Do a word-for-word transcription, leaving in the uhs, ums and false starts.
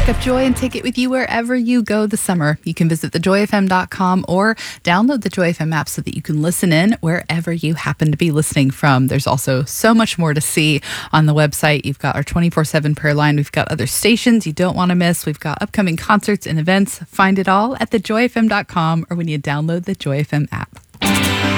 Up Joy and take it with you wherever you go this summer. You can visit the joy f m dot com or download the Joy F M app so that you can listen in wherever you happen to be listening from. There's also so much more to see on the website. You've got our twenty-four seven prayer line. We've got other stations you don't want to miss. We've got upcoming concerts and events. Find it all at the joy f m dot com or when you download the Joy F M app.